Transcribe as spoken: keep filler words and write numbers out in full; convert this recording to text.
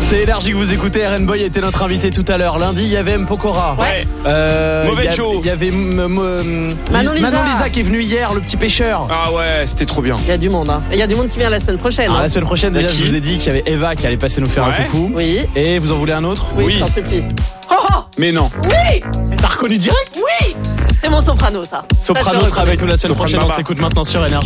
C'est Énergie que vous écoutez. R N Boy était notre invité tout à l'heure. Lundi, il y avait M. Pokora. Ouais. Euh, Mauvais il y a- show. Il y avait m- m- Manon Lisa. Manon Lisa qui est venue hier, le petit pêcheur. Ah ouais, c'était trop bien. Il y a du monde, hein. Il y a du monde qui vient la semaine prochaine. Ah, hein. la semaine prochaine, Y a déjà, qui je vous ai dit qu'il y avait Eva qui allait passer nous faire Ouais. un coucou. Oui. Et vous en voulez un autre? Oui, Oui. je t'en supplie. Oh, oh, Mais non. oui, T'as reconnu direct? oui. C'est mon soprano, ça. Ça, je Soprano le sera avec nous la semaine Soprano prochaine. On Baba. s'écoute maintenant sur Énergie.